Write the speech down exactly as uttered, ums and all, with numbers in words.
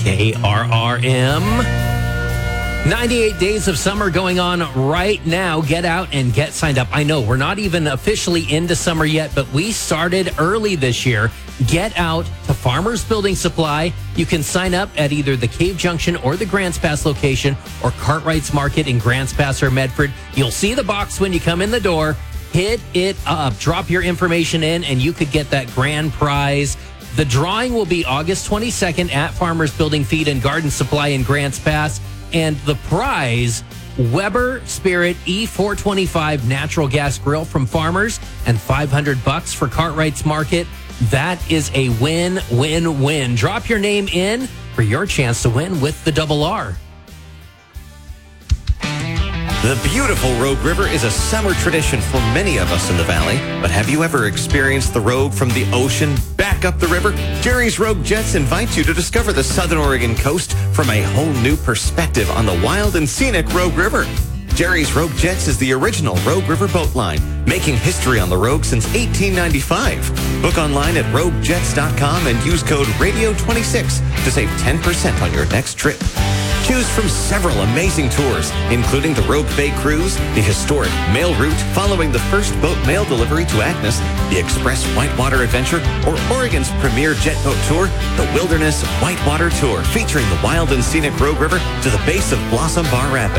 K R R M. ninety-eight days of summer going on right now. Get out and get signed up. I know we're not even officially into summer yet, but we started early this year. Get out to Farmers Building Supply. You can sign up at either the Cave Junction or the Grants Pass location or Cartwright's Market in Grants Pass or Medford. You'll see the box when you come in the door. Hit it up. Drop your information in and you could get that grand prize. The drawing will be August twenty-second at Farmers Building Feed and Garden Supply in Grants Pass. And the prize, Weber Spirit E four twenty-five natural gas grill from Farmers and five hundred bucks for Cartwright's Market. That is a win, win, win. Drop your name in for your chance to win with the Double R. The beautiful Rogue River is a summer tradition for many of us in the valley. But have you ever experienced the Rogue from the ocean back up the river? Jerry's Rogue Jets invites you to discover the Southern Oregon coast from a whole new perspective on the wild and scenic Rogue River. Jerry's Rogue Jets is the original Rogue River boat line, making history on the Rogue since eighteen ninety-five. Book online at rogue jets dot com and use code radio twenty-six to save ten percent on your next trip. Choose from several amazing tours, including the Rogue Bay Cruise, the historic mail route following the first boat mail delivery to Agnes, the Express Whitewater Adventure, or Oregon's premier jet boat tour, the Wilderness Whitewater Tour, featuring the wild and scenic Rogue River to the base of Blossom Bar Rapids.